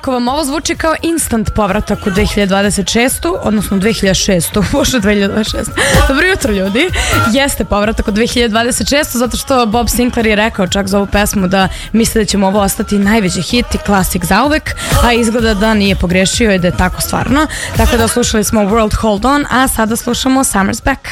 ako vam ovo zvuči kao instant povratak u 2026. odnosno 2006. Bože, 2026. Dobro jutro, ljudi. Jeste povratak u 2026. zato što Bob Sinclair je rekao čak za ovu pesmu da misle da ćemo ovo ostati najveći hit i klasik zauvek, a izgleda da nije pogrešio i da je tako stvarno. Tako da slušali smo World Hold On, a sada slušamo Summer's Back.